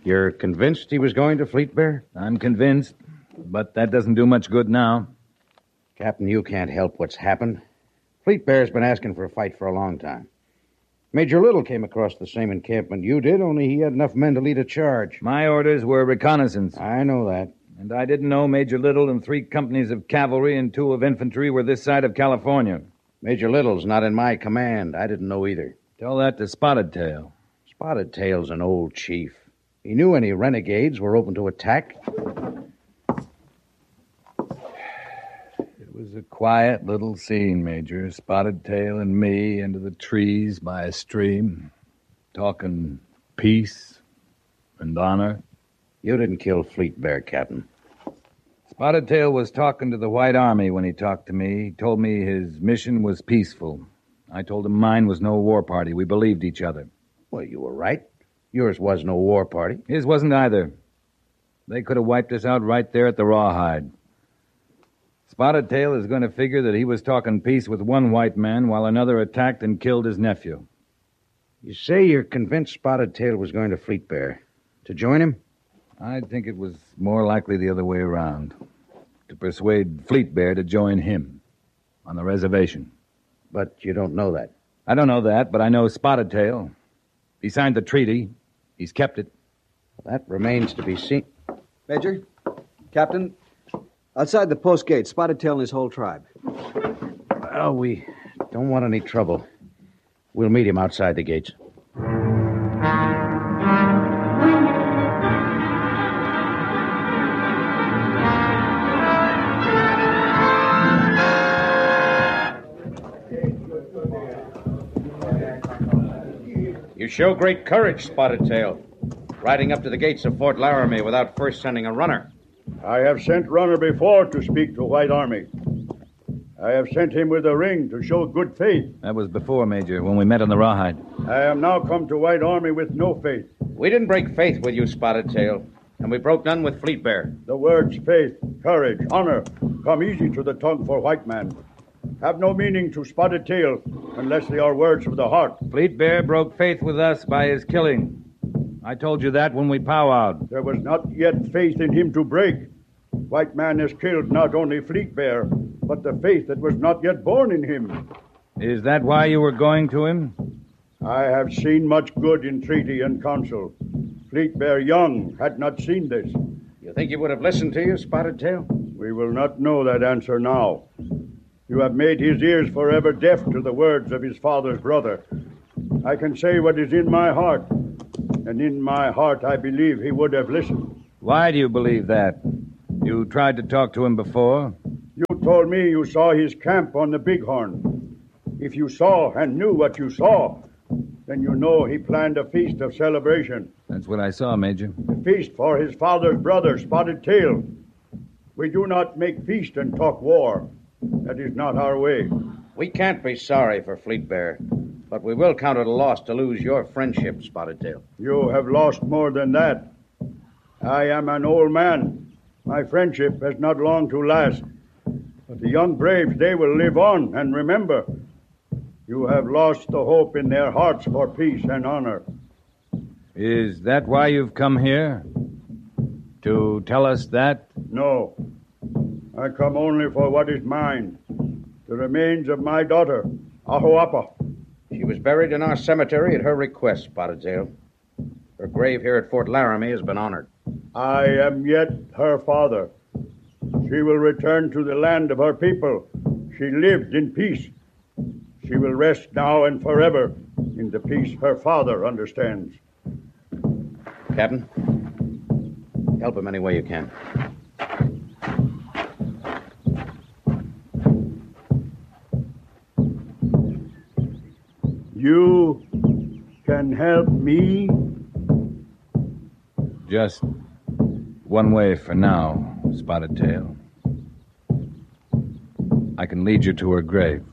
You're convinced he was going to Fleet Bear? I'm convinced, but that doesn't do much good now. Captain, you can't help what's happened. Fleet Bear's been asking for a fight for a long time. Major Little came across the same encampment you did, only he had enough men to lead a charge. My orders were reconnaissance. I know that. And I didn't know Major Little and 3 companies of cavalry and 2 of infantry were this side of California. Major Little's not in my command. I didn't know either. Tell that to Spotted Tail. Spotted Tail's an old chief. He knew any renegades were open to attack. It was a quiet little scene, Major. Spotted Tail and me into the trees by a stream, talking peace and honor. You didn't kill Fleet Bear, Captain. Spotted Tail was talking to the White Army when he talked to me. He told me his mission was peaceful. I told him mine was no war party. We believed each other. Well, you were right. Yours was no war party. His wasn't either. They could have wiped us out right there at the Rawhide. Spotted Tail is going to figure that he was talking peace with one white man while another attacked and killed his nephew. You say you're convinced Spotted Tail was going to Fleet Bear. To join him? I think it was more likely the other way around. To persuade Fleet Bear to join him on the reservation. But you don't know that. I don't know that, but I know Spotted Tail. He signed the treaty. He's kept it. That remains to be seen. Major, Captain, outside the post gate, Spotted Tail and his whole tribe. Well, we don't want any trouble. We'll meet him outside the gates. You show great courage, Spotted Tail, riding up to the gates of Fort Laramie without first sending a runner. I have sent runner before to speak to White Army. I have sent him with a ring to show good faith. That was before, Major, when we met on the Rawhide. I am now come to White Army with no faith. We didn't break faith with you, Spotted Tail, and we broke none with Fleet Bear. The words faith, courage, honor come easy to the tongue for white man. Have no meaning to Spotted Tail unless they are words of the heart. Fleet Bear broke faith with us by his killing. I told you that when we powwowed. There was not yet faith in him to break. White man has killed not only Fleet Bear, but the faith that was not yet born in him. Is that why you were going to him? I have seen much good in treaty and council. Fleet Bear Young had not seen this. You think he would have listened to you, Spotted Tail? We will not know that answer now. You have made his ears forever deaf to the words of his father's brother. I can say what is in my heart, and in my heart I believe he would have listened. Why do you believe that? You tried to talk to him before? You told me you saw his camp on the Bighorn. If you saw and knew what you saw, then you know he planned a feast of celebration. That's what I saw, Major. A feast for his father's brother, Spotted Tail. We do not make feast and talk war. That is not our way. We can't be sorry for Fleet Bear, but we will count it a loss to lose your friendship, Spotted Tail. You have lost more than that. I am an old man. My friendship has not long to last. But the young braves, they will live on and remember. You have lost the hope in their hearts for peace and honor. Is that why you've come here? To tell us that? No. I come only for what is mine. The remains of my daughter, Ahoapa. She was buried in our cemetery at her request, Spotted Tail. Her grave here at Fort Laramie has been honored. I am yet her father. She will return to the land of her people. She lived in peace. She will rest now and forever in the peace her father understands. Captain, help him any way you can. You can help me? Just one way for now, Spotted Tail. I can lead you to her grave.